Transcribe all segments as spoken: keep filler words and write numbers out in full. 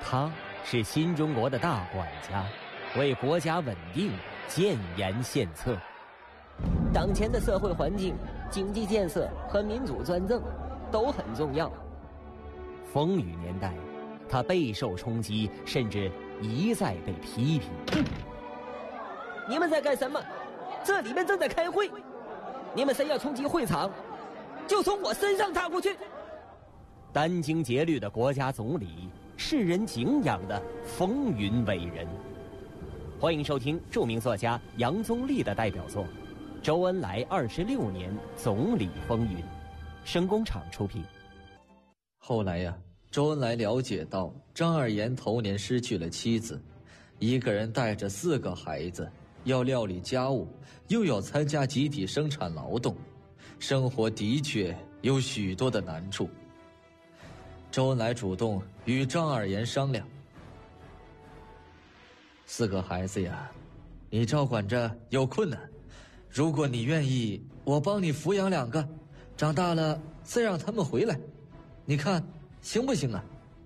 他是新中国的大管家，为国家稳定建言献策。当前的社会环境、经济建设和民主专政都很重要。风雨年代，他备受冲击，甚至一再被批评。哼！你们在干什么？这里面正在开会，你们谁要冲击会场，就从我身上踏过去。殚精竭虑的国家总理，世人敬仰的风云伟人。欢迎收听著名作家杨宗立的代表作《周恩来二十六年总理风云》，声工厂出品。 后来呀，周恩来了解到张二爷头年失去了妻子，一个人带着四个孩子，要料理家务，又要参加集体生产劳动，生活的确有许多的难处。周恩来主动与张二爷商量：四个孩子呀，你照管着有困难，如果你愿意，我帮你抚养两个，长大了再让他们回来，你看行不行啊？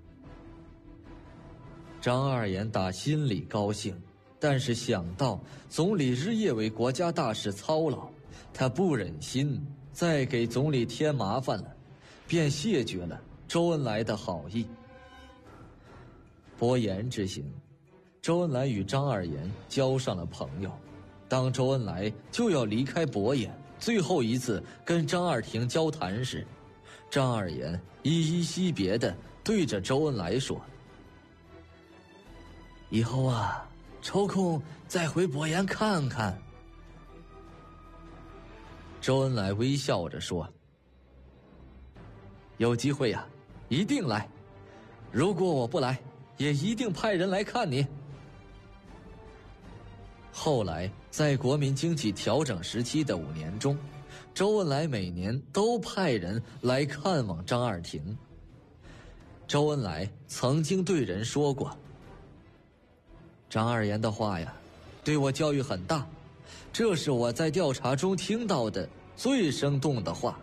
张二爷打心里高兴，但是想到总理日夜为国家大事操劳，他不忍心再给总理添麻烦了，便谢绝了周恩来的好意。伯颜之行，周恩来与张二爷交上了朋友。当周恩来就要离开伯颜，最后一次跟张二廷交谈时，张二爷依依惜别地对着周恩来说：以后啊，抽空再回伯颜看看。周恩来微笑着说：有机会呀，一定来，如果我不来，也一定派人来看你。后来在国民经济调整时期的五年中，周恩来每年都派人来看望张二廷。周恩来曾经对人说过：张二爷的话呀，对我教育很大，这是我在调查中听到的最生动的话。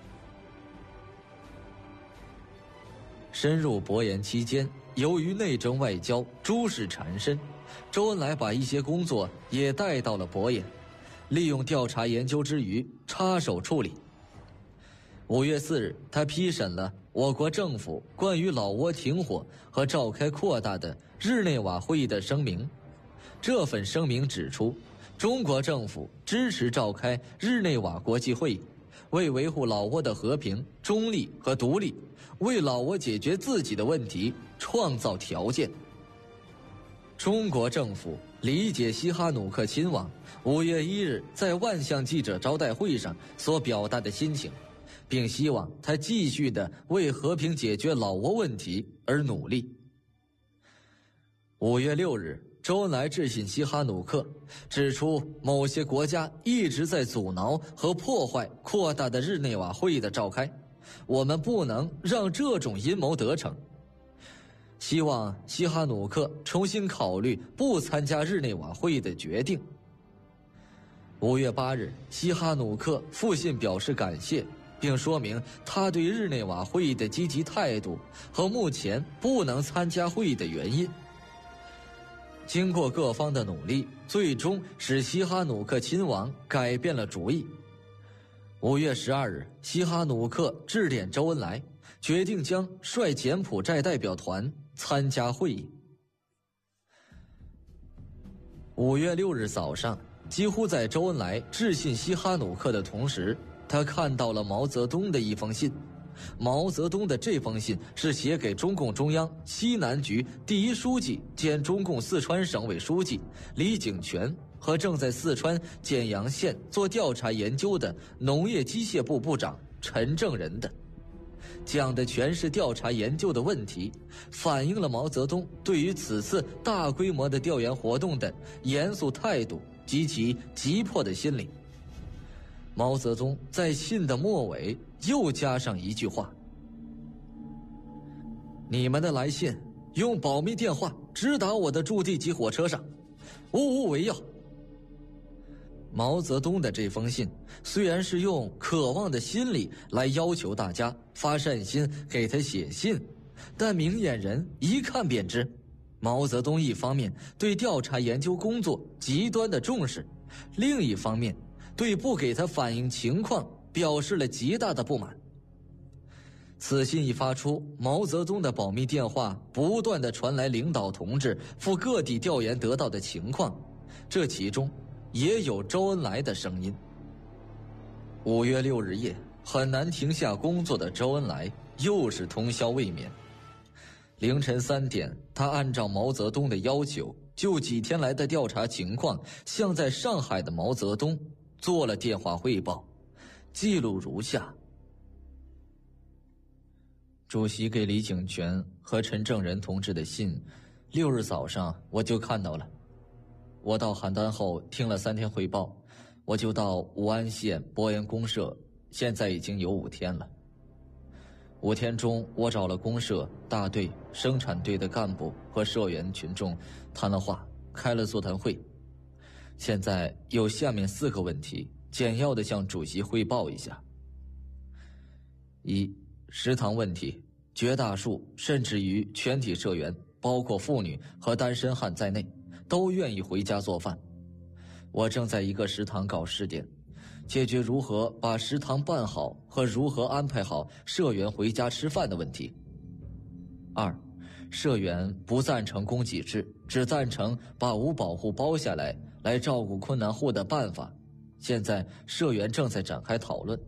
深入伯颜期间，由于内政外交诸事缠身，周恩来把一些工作也带到了伯颜，利用调查研究之余插手处理。五月四日，他批审了我国政府关于老挝停火和召开扩大的日内瓦会议的声明。这份声明指出，中国政府支持召开日内瓦国际会议，为维护老挝的和平、中立和独立，为老挝解决自己的问题创造条件。中国政府理解西哈努克亲王五月一日在万象记者招待会上所表达的心情，并希望他继续地为和平解决老挝问题而努力。五月六日，周恩来致信西哈努克，指出某些国家一直在阻挠和破坏扩大的日内瓦会议的召开，我们不能让这种阴谋得逞。希望西哈努克重新考虑不参加日内瓦会议的决定。五月八日，西哈努克复信表示感谢，并说明他对日内瓦会议的积极态度和目前不能参加会议的原因。经过各方的努力，最终使西哈努克亲王改变了主意。五月十二日，西哈努克致电周恩来，决定将率柬埔寨代表团参加会议。五月六日早上，几乎在周恩来致信西哈努克的同时，他看到了毛泽东的一封信。毛泽东的这封信是写给中共中央西南局第一书记兼中共四川省委书记李井泉和正在四川简阳县做调查研究的农业机械部部长陈正仁的，讲的全是调查研究的问题，反映了毛泽东对于此次大规模的调研活动的严肃态度及其急迫的心理。毛泽东在信的末尾又加上一句话：你们的来信用保密电话直达我的驻地及火车上，无无为要。毛泽东的这封信虽然是用渴望的心理来要求大家发善心给他写信， 但明眼人一看便知，毛泽东一方面对调查研究工作极端的重视，另一方面对不给他反映情况表示了极大的不满。此信一发出，毛泽东的保密电话不断地传来领导同志赴各地调研得到的情况，这其中也有周恩来的声音。五月六日夜，很难停下工作的周恩来又是通宵未眠。凌晨三点，他按照毛泽东的要求，就几天来的调查情况向在上海的毛泽东做了电话汇报，记录如下：主席给李井泉和陈正仁同志的信，六日早上我就看到了。我到邯郸后听了三天汇报，我就到武安县博研公社，现在已经有五天了。五天中，我找了公社、大队、生产队的干部和社员群众谈了话，开了座谈会。现在有下面四个问题，简要地向主席汇报一下。一、食堂问题，绝大数甚至于全体社员，包括妇女和单身汉在内，都愿意回家做饭。我正在一个食堂搞试点，解决如何把食堂办好和如何安排好社员回家吃饭的问题。二、社员不赞成供给制，只赞成把五保户包下来来照顾困难户的办法，现在社员正在展开讨论。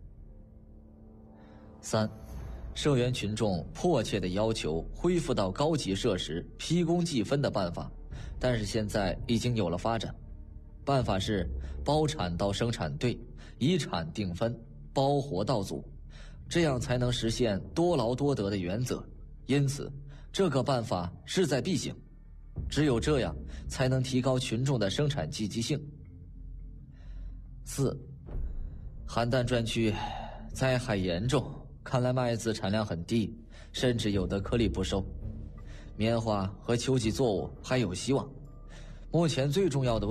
三、社员群众迫切地要求恢复到高级设施批工计分的办法，但是现在已经有了发展。办法是包产到生产队，以产定分，包活到组，这样才能实现多劳多得的原则。因此，这个办法势在必行，只有这样才能提高群众的生产积极性。四、邯郸专区灾害严重，看来麦子产量很低，甚至有的颗粒不收。棉花和秋季作物还有希望。目前最重要的问题